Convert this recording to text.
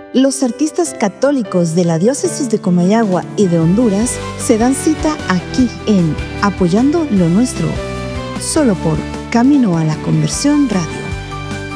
Los artistas católicos de la diócesis de Comayagua y de Honduras se dan cita aquí en Apoyando lo Nuestro, solo por Camino a la Conversión Radio.